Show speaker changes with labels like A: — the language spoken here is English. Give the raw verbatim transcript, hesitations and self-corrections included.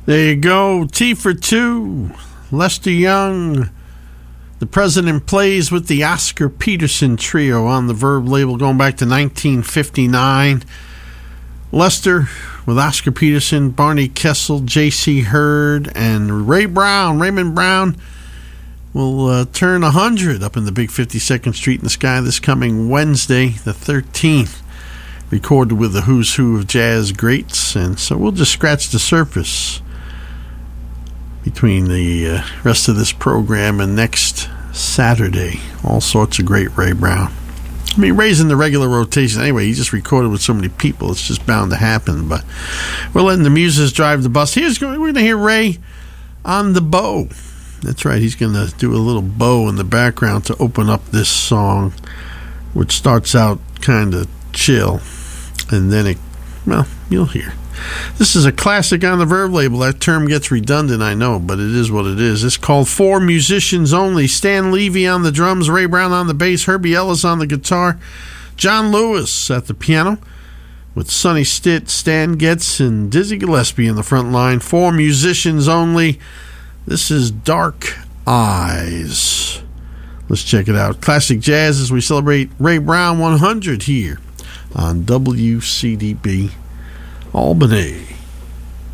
A: There you go. T for two. Lester Young. The President Plays with the Oscar Peterson Trio on the Verve label going back to nineteen fifty-nine. Lester with Oscar Peterson, Barney Kessel, J C. Hurd, and Ray Brown. Raymond Brown will uh, turn one hundred up in the big fifty-second Street in the Sky this coming Wednesday, the thirteenth. Recorded with the who's who of jazz greats, and so we'll just scratch the surface between the uh, rest of this program and next Saturday. All sorts of great Ray Brown. I mean, Ray's in the regular rotation anyway. He just recorded with so many people. It's just bound to happen. But we're letting the muses drive the bus. Here's We're going to hear Ray on the bow. That's right. He's going to do a little bow in the background to open up this song, which starts out kind of chill. And then it, well, you'll hear. This is a classic on the Verve label. That term gets redundant, I know, but it is what it is. It's called For Musicians Only. Stan Levy on the drums, Ray Brown on the bass, Herbie Ellis on the guitar, John Lewis at the piano, with Sonny Stitt, Stan Getz, and Dizzy Gillespie in the front line. For Musicians Only. This is Dark Eyes. Let's check it out. Classic jazz as we celebrate Ray Brown one hundred here on W C D B Albany.